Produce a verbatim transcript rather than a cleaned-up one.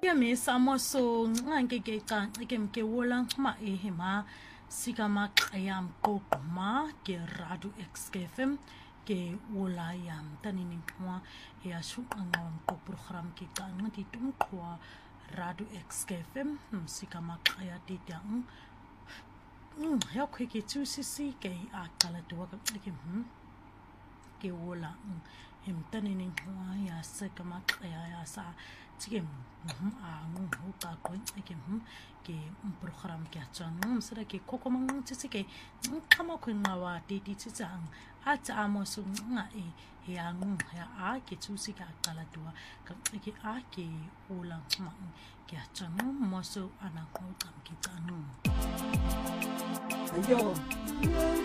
ya me samo so nganke ke ka ke mke wola ma e hema sika ma ayam ko ma ke radio X K F M ke wola yam tanini kwa ya shu ngam ko program ke ka ngati tum kwa radio X K F M sika ma ya ti tang mm ya kwe ke tu sisi ke a kala to ka ke hm ke wola hem tanini kwa ya sika ma ya ya sa tikem a ngu ka ko ke hm ke program ke chan ngum sira ke koko mang tsi ke kama ko ngawa ti ti tsang a tsa mo su nga e ya ngu ya a ke tu si ka kala tua ka ke a ke ulang ma ke chan mo su ana ko kam ke chan Ayo